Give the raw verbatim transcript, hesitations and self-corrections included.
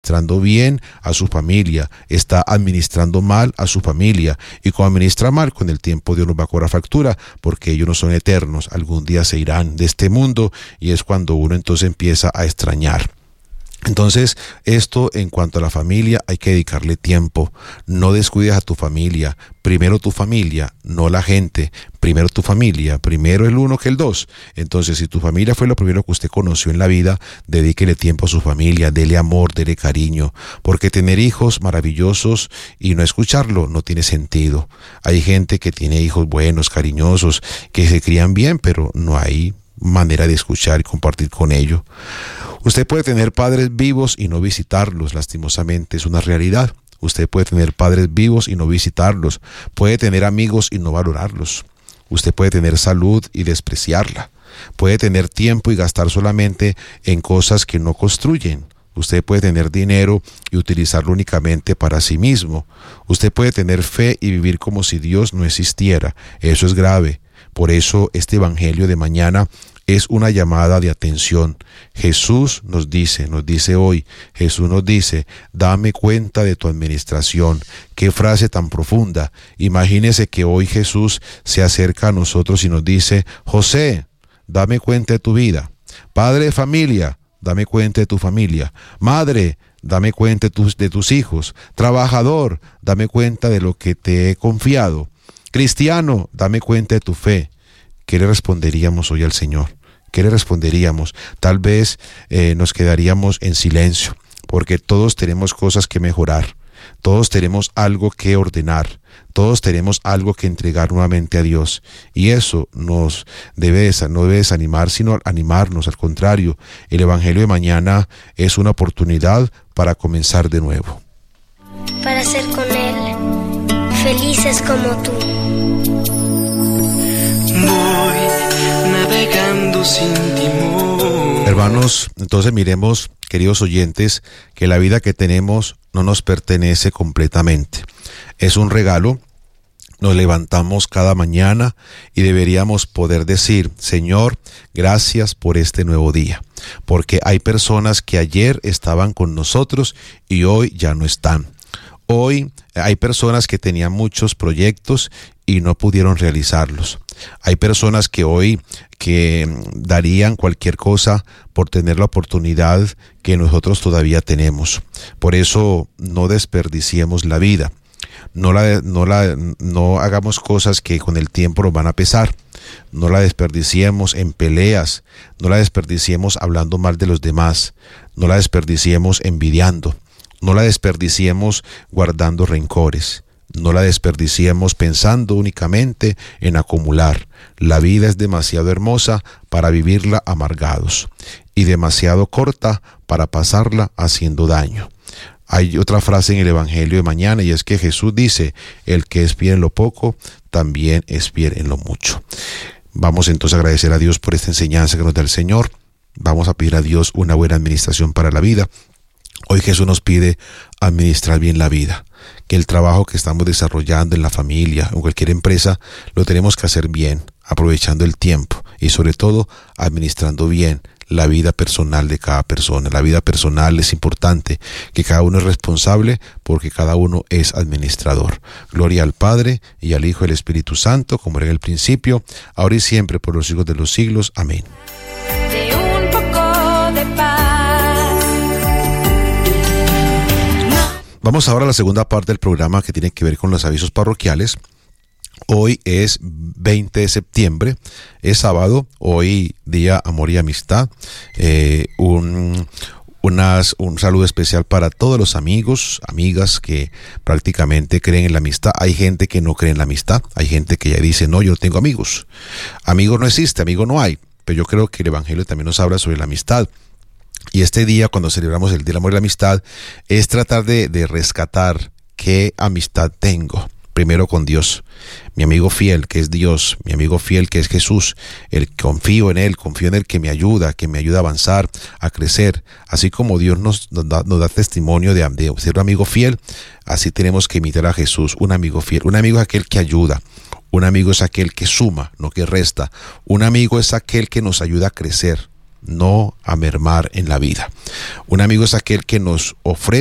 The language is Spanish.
administrando bien a su familia, está administrando mal a su familia. Y como administra mal, con el tiempo Dios nos va a cobrar factura, porque ellos no son eternos, algún día se irán de este mundo, y es cuando uno entonces empieza a extrañar. Entonces, esto en cuanto a la familia, hay que dedicarle tiempo. No descuides a tu familia. Primero tu familia, no la gente. Primero tu familia. Primero el uno que el dos. Entonces, si tu familia fue lo primero que usted conoció en la vida, dedíquele tiempo a su familia. Dele amor, dele cariño. Porque tener hijos maravillosos y no escucharlo no tiene sentido. Hay gente que tiene hijos buenos, cariñosos, que se crían bien, pero no hay manera de escuchar y compartir con ellos. Usted puede tener padres vivos y no visitarlos, lastimosamente es una realidad. Usted puede tener padres vivos y no visitarlos, puede tener amigos y no valorarlos. Usted puede tener salud y despreciarla, puede tener tiempo y gastar solamente en cosas que no construyen. Usted puede tener dinero y utilizarlo únicamente para sí mismo. Usted puede tener fe y vivir como si Dios no existiera. Eso es grave. Por eso este evangelio de mañana es una llamada de atención. Jesús nos dice, nos dice hoy, Jesús nos dice, dame cuenta de tu administración. Qué frase tan profunda. Imagínese que hoy Jesús se acerca a nosotros y nos dice, José, dame cuenta de tu vida. Padre de familia, dame cuenta de tu familia. Madre, dame cuenta de tus, de tus hijos. Trabajador, dame cuenta de lo que te he confiado. Cristiano, dame cuenta de tu fe. ¿Qué le responderíamos hoy al Señor? ¿Qué le responderíamos? Tal vez eh, nos quedaríamos en silencio, porque todos tenemos cosas que mejorar, todos tenemos algo que ordenar, todos tenemos algo que entregar nuevamente a Dios, y eso nos debe, no debe desanimar, sino animarnos. Al contrario, el Evangelio de mañana es una oportunidad para comenzar de nuevo. Para ser con Él, felices como tú. Voy navegando sin timón. Hermanos, entonces miremos, queridos oyentes, que la vida que tenemos no nos pertenece completamente. Es un regalo. Nos levantamos cada mañana y deberíamos poder decir, Señor, gracias por este nuevo día. Porque hay personas que ayer estaban con nosotros y hoy ya no están. Hoy hay personas que tenían muchos proyectos y no pudieron realizarlos. Hay personas que hoy que darían cualquier cosa por tener la oportunidad que nosotros todavía tenemos. Por eso no desperdiciemos la vida. No la, no la, no hagamos cosas que con el tiempo nos van a pesar. No la desperdiciemos en peleas. No la desperdiciemos hablando mal de los demás. No la desperdiciemos envidiando. No la desperdiciemos guardando rencores. No la desperdiciemos pensando únicamente en acumular. La vida es demasiado hermosa para vivirla amargados y demasiado corta para pasarla haciendo daño. Hay otra frase en el Evangelio de mañana y es que Jesús dice, el que es fiel en lo poco, también es fiel en lo mucho. Vamos entonces a agradecer a Dios por esta enseñanza que nos da el Señor. Vamos a pedir a Dios una buena administración para la vida. Hoy Jesús nos pide administrar bien la vida, que el trabajo que estamos desarrollando en la familia o cualquier empresa lo tenemos que hacer bien, aprovechando el tiempo y sobre todo administrando bien la vida personal de cada persona. La vida personal es importante, que cada uno es responsable porque cada uno es administrador. Gloria al Padre y al Hijo y al Espíritu Santo, como era en el principio, ahora y siempre, por los siglos de los siglos. Amén. De un poco de paz. Vamos ahora a la segunda parte del programa que tiene que ver con los avisos parroquiales. Hoy es veinte de septiembre, es sábado, hoy día Amor y Amistad. Eh, un, unas, un saludo especial para todos los amigos, amigas que prácticamente creen en la amistad. Hay gente que no cree en la amistad, hay gente que ya dice, no, yo no tengo amigos. Amigos no existe, amigos no hay, pero yo creo que el Evangelio también nos habla sobre la amistad. Y este día, cuando celebramos el Día del Amor y la Amistad, es tratar de, de rescatar qué amistad tengo. Primero con Dios, mi amigo fiel que es Dios, mi amigo fiel que es Jesús, el que confío en Él, confío en Él que me ayuda, que me ayuda a avanzar, a crecer. Así como Dios nos, nos, da, nos da testimonio de, de ser un amigo fiel, así tenemos que imitar a Jesús, un amigo fiel. Un amigo es aquel que ayuda, un amigo es aquel que suma, no que resta. Un amigo es aquel que nos ayuda a crecer, no a mermar en la vida. Un amigo es aquel que nos ofrece